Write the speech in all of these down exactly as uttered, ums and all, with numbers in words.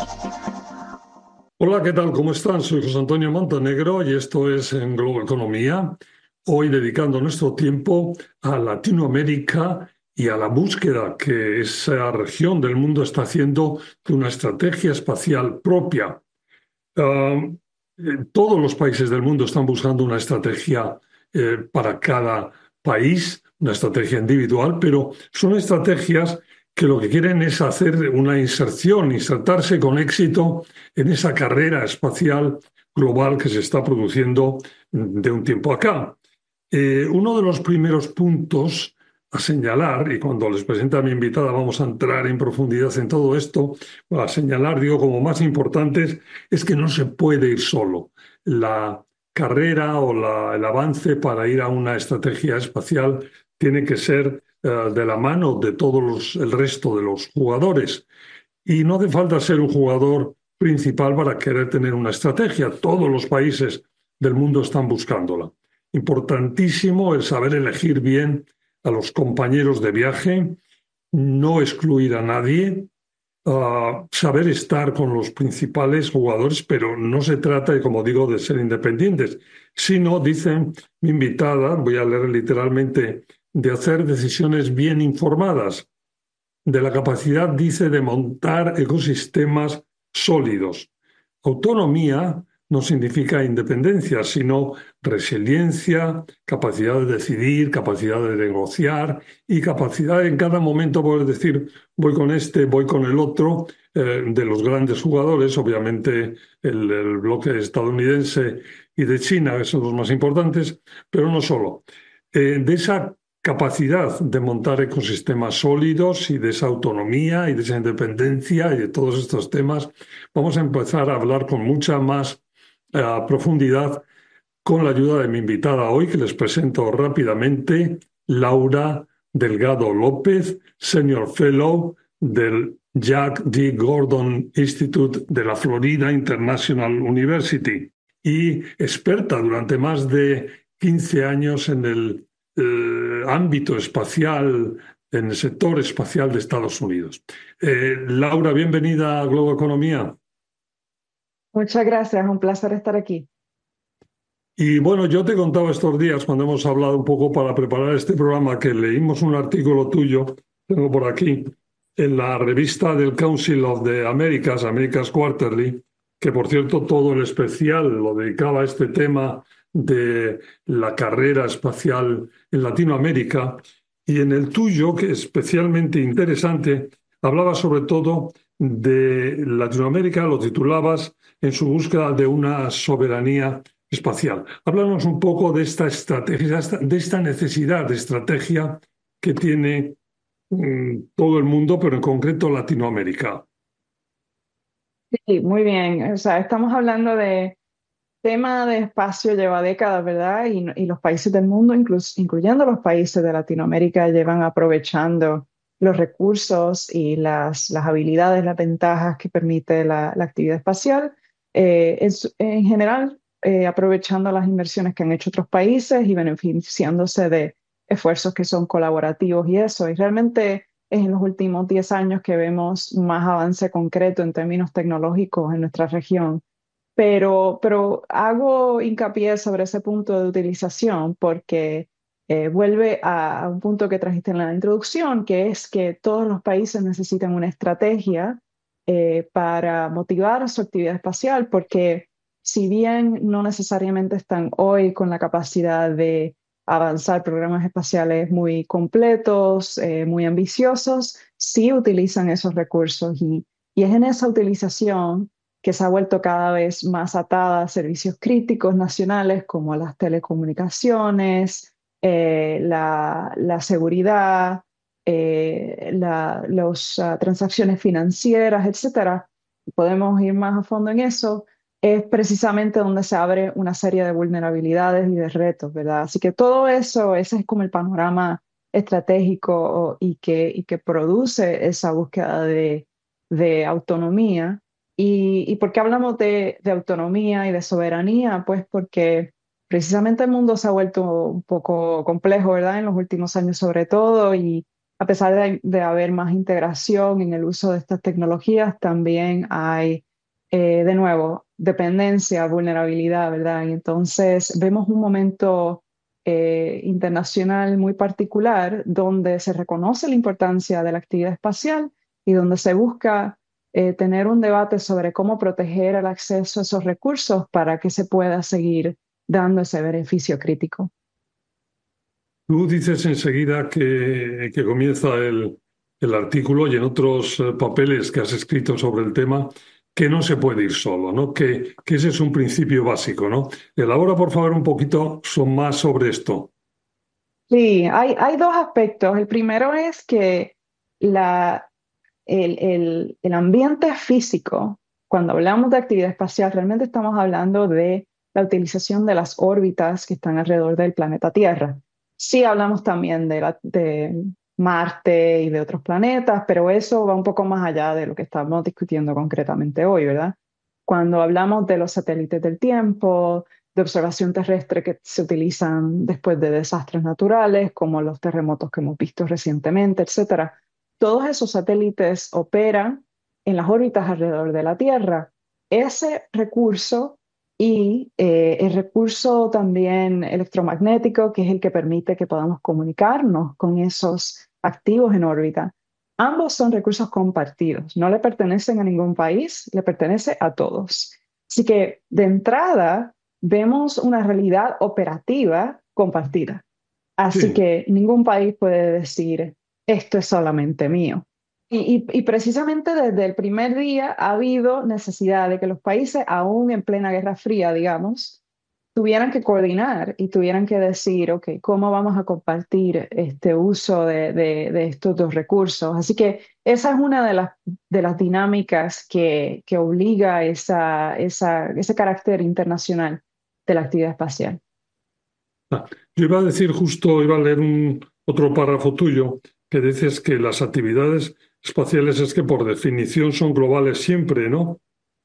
Hola, ¿qué tal? ¿Cómo están? Soy José Antonio Montenegro y esto es en Globo Economía. Hoy dedicando nuestro tiempo a Latinoamérica y a la búsqueda que esa región del mundo está haciendo de una estrategia espacial propia. Ah, eh, todos los países del mundo están buscando una estrategia eh, para cada país, una estrategia individual, pero son estrategias que lo que quieren es hacer una inserción, insertarse con éxito en esa carrera espacial global que se está produciendo de un tiempo acá. Eh, uno de los primeros puntos a señalar, y cuando les presente a mi invitada vamos a entrar en profundidad en todo esto, a señalar, digo, como más importantes, es que no se puede ir solo. La carrera o la- el avance para ir a una estrategia espacial tiene que ser eh, de la mano de todos los- el resto de los jugadores. Y no hace falta ser un jugador principal para querer tener una estrategia. Todos los países del mundo están buscándola. Importantísimo el saber elegir bien a los compañeros de viaje, no excluir a nadie, uh, saber estar con los principales jugadores, pero no se trata, como digo, de ser independientes, sino, dicen mi invitada, voy a leer literalmente, de hacer decisiones bien informadas, de la capacidad, dice, de montar ecosistemas sólidos. Autonomía no significa independencia, sino resiliencia, capacidad de decidir, capacidad de negociar y capacidad en cada momento poder decir voy con este, voy con el otro, eh, de los grandes jugadores, obviamente el, el bloque estadounidense y de China, que son los más importantes, pero no solo. Eh, de esa capacidad de montar ecosistemas sólidos y de esa autonomía y de esa independencia y de todos estos temas, vamos a empezar a hablar con mucha más eh, profundidad con la ayuda de mi invitada hoy, que les presento rápidamente, Laura Delgado López, Senior Fellow del Jack D. Gordon Institute de la Florida International University y experta durante más de quince años en el eh, ámbito espacial, en el sector espacial de Estados Unidos. Eh, Laura, bienvenida a Globo Economía. Muchas gracias, un placer estar aquí. Y bueno, yo te contaba estos días, cuando hemos hablado un poco para preparar este programa, que leímos un artículo tuyo, tengo por aquí, en la revista del Council of the Americas, Americas Quarterly, que por cierto todo el especial lo dedicaba a este tema de la carrera espacial en Latinoamérica. Y en el tuyo, que es especialmente interesante, hablaba sobre todo de Latinoamérica, lo titulabas en su búsqueda de una soberanía espacial. Háblanos un poco de esta estrategia, de esta necesidad de estrategia que tiene mm, todo el mundo, pero en concreto Latinoamérica. Sí, muy bien. O sea, estamos hablando de tema de espacio lleva décadas, ¿verdad? Y, y los países del mundo, inclus- incluyendo los países de Latinoamérica, llevan aprovechando los recursos y las, las habilidades, las ventajas que permite la, la actividad espacial. Eh, es- en general, eh, aprovechando las inversiones que han hecho otros países y beneficiándose de esfuerzos que son colaborativos y eso. Y realmente es en los últimos diez años que vemos más avance concreto en términos tecnológicos en nuestra región, pero, pero hago hincapié sobre ese punto de utilización porque eh, vuelve a, a un punto que trajiste en la introducción, que es que todos los países necesitan una estrategia eh, para motivar su actividad espacial, porque si bien no necesariamente están hoy con la capacidad de avanzar programas espaciales muy completos, eh, muy ambiciosos, sí utilizan esos recursos y, y es en esa utilización que se ha vuelto cada vez más atada a servicios críticos nacionales como las telecomunicaciones, eh, la, la seguridad, eh, la, las uh, transacciones financieras, etcétera. Podemos ir más a fondo en eso. Es precisamente donde se abre una serie de vulnerabilidades y de retos, ¿verdad? Así que todo eso, ese es como el panorama estratégico y que, y que produce esa búsqueda de, de autonomía. ¿Y, y por qué hablamos de, de autonomía y de soberanía? Pues porque precisamente el mundo se ha vuelto un poco complejo, ¿verdad? En los últimos años sobre todo, y a pesar de, de haber más integración en el uso de estas tecnologías, también hay, eh, de nuevo, dependencia, vulnerabilidad, ¿verdad? Y entonces vemos un momento eh, internacional muy particular donde se reconoce la importancia de la actividad espacial y donde se busca eh, tener un debate sobre cómo proteger el acceso a esos recursos para que se pueda seguir dando ese beneficio crítico. Tú dices enseguida que, que comienza el, el artículo y en otros eh, papeles que has escrito sobre el tema, que no se puede ir solo, ¿no? Que, que ese es un principio básico, ¿no? Elabora, por favor, un poquito son más sobre esto. Sí, hay, hay dos aspectos. El primero es que la, el, el, el ambiente físico, cuando hablamos de actividad espacial, realmente estamos hablando de la utilización de las órbitas que están alrededor del planeta Tierra. Sí hablamos también de, la, de Marte y de otros planetas, pero eso va un poco más allá de lo que estamos discutiendo concretamente hoy, ¿verdad? Cuando hablamos de los satélites del tiempo, de observación terrestre que se utilizan después de desastres naturales, como los terremotos que hemos visto recientemente, etcétera. Todos esos satélites operan en las órbitas alrededor de la Tierra. Ese recurso y eh, el recurso también electromagnético, que es el que permite que podamos comunicarnos con esos activos en órbita, ambos son recursos compartidos, no le pertenecen a ningún país, le pertenece a todos. Así que de entrada vemos una realidad operativa compartida. Así Sí. que ningún país puede decir, esto es solamente mío. Y, y, y precisamente desde el primer día ha habido necesidad de que los países, aún en plena Guerra Fría, digamos, tuvieran que coordinar y tuvieran que decir, ok, ¿cómo vamos a compartir este uso de, de, de estos dos recursos? Así que esa es una de las, de las dinámicas que, que obliga esa, esa, ese carácter internacional de la actividad espacial. Ah, yo iba a decir justo, iba a leer un otro párrafo tuyo, que dices que las actividades espaciales es que por definición son globales siempre, ¿no?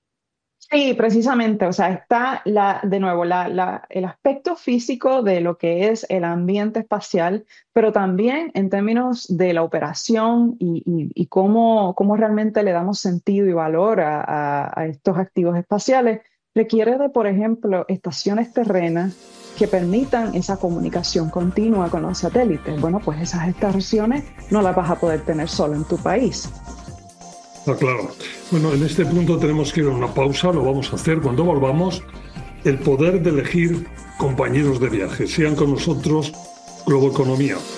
Sí, precisamente, o sea, está la, de nuevo la, la- el aspecto físico de lo que es el ambiente espacial, pero también en términos de la operación y, y- y cómo, cómo realmente le damos sentido y valor a, a- a estos activos espaciales, requiere de, por ejemplo, estaciones terrenas que permitan esa comunicación continua con los satélites. Bueno, pues esas estaciones no las vas a poder tener solo en tu país. Ah, claro. Bueno, en este punto tenemos que ir a una pausa, lo vamos a hacer cuando volvamos. El poder de elegir compañeros de viaje. Sean con nosotros Globoeconomía.